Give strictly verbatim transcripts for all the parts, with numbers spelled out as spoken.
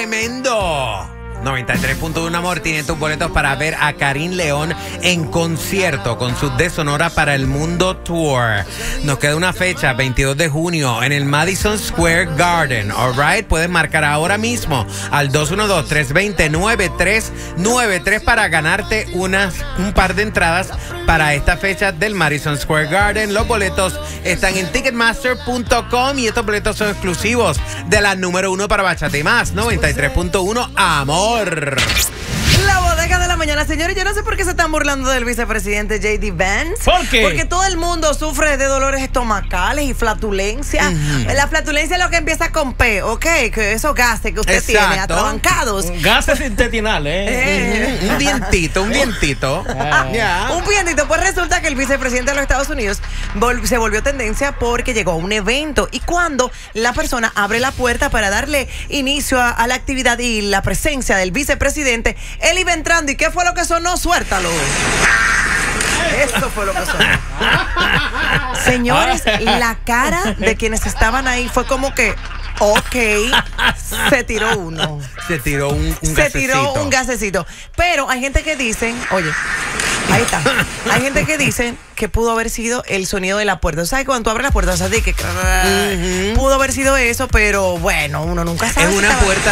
tremendo. noventa y tres punto uno Amor tiene tus boletos para ver a Karim León en concierto con su De Sonora para el Mundo Tour. Nos queda una fecha, veintidós de junio, en el Madison Square Garden. Alright, puedes marcar ahora mismo al dos uno dos, tres dos cero, nueve tres nueve tres para ganarte unas, un par de entradas para esta fecha del Madison Square Garden. Los boletos están en ticketmaster punto com y estos boletos son exclusivos de la número uno para Bachata y Más, noventa y tres punto uno Amor. La bodega de la mañana, señores. Yo no sé por qué se están burlando del vicepresidente J D Vance. ¿Por qué? Porque todo el mundo sufre de dolores estomacales y flatulencia. Uh-huh. La flatulencia es lo que empieza con P, ¿ok? Que esos gases que usted Exacto. tiene atrabancados. Gases intestinales, ¿eh? Eh. Un dientito, un dientito. Ah. Ya. Un vientito. Pues resulta que el vicepresidente de los Estados Unidos vol- se volvió tendencia porque llegó a un evento. Y cuando la persona abre la puerta para darle inicio a, a la actividad y la presencia del vicepresidente, él iba entrando. ¿Y qué fue lo que sonó? Suéltalo. Eso fue lo que sonó. Señores, la cara de quienes estaban ahí fue como que, ok, se tiró uno. Se tiró un, un Se gasecito. tiró un gasecito. Pero hay gente que dicen, oye, ahí está. Hay gente que dice que pudo haber sido el sonido de la puerta. ¿Sabes? Cuando tú abres la puerta, o sea, de que Uh-huh. pudo haber sido eso, pero bueno, uno nunca sabe. Es si una estaba- puerta.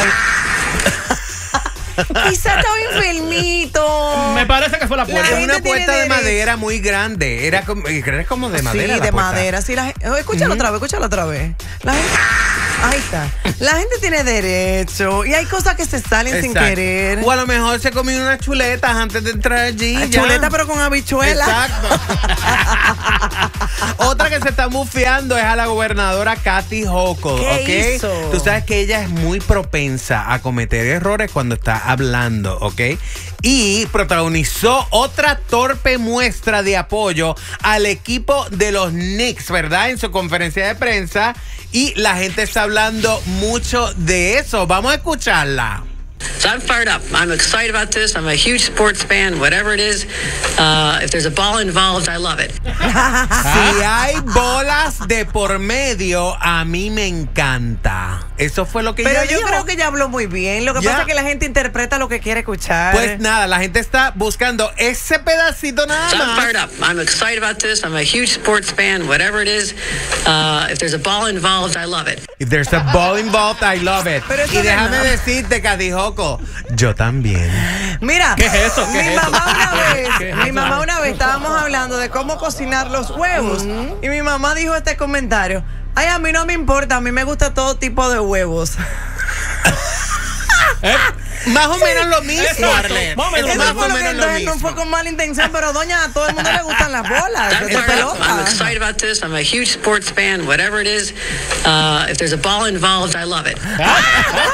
Quizá estaba enfermito. Me parece que fue la La puerta. Es gente una puerta tiene de derecho. madera muy grande. Era como, era como de madera. Sí, la de puerta. madera. Sí, la gente, escúchalo otra vez, escúchalo otra vez. La gente, ahí está. La gente tiene derecho y hay cosas que se salen sin Exacto. querer. O a lo mejor se comió unas chuletas antes de entrar allí. ya. Chuleta, pero con habichuela. Exacto. Otra que se está bufiando es a la gobernadora Kathy Hochul. ¿Qué ¿Ok? hizo? Tú sabes que ella es muy propensa a cometer errores cuando está hablando, ¿ok? Y protagonizó otra torpe muestra de apoyo al equipo de los Knicks, ¿verdad? En su conferencia de prensa. Y la gente está hablando mucho de eso. Vamos a escucharla. So I'm fired up. I'm excited about this. I'm a huge sports fan, whatever it is. Uh, if there's a ball involved, I love it. Si hay bolas de por medio, a mí me encanta. Eso fue lo que Pero ella yo dijo. creo que ella habló muy bien. Lo que Ya. pasa es que la gente interpreta lo que quiere escuchar. Pues nada, la gente está buscando ese pedacito nada So I'm más. fired up. I'm excited about this. I'm a huge sports fan, whatever it is. Uh, if there's a ball involved, I love it. If there's a ball involved, I love it. Pero eso Y no es déjame nada. decirte, Cadijoco, yo también. Mira, ¿Qué es eso? ¿Qué mi es eso? mamá una vez, ¿Qué es mi eso? mamá una vez estábamos hablando de cómo cocinar los huevos y mi mamá dijo este comentario: ay, a mí no me importa, a mí me gusta todo tipo de huevos. ¿Eh? Más o menos lo mismo, Exacto. Arlene. Más o menos Es Eso más fue o lo que menos lo entonces no mismo. fue con mala intención, pero doña, a todo el mundo le gustan las bolas I'm de fired up. I'm pelota. excited about this. I'm a huge sports fan, whatever it is. Uh, if there's a ball involved, I love it.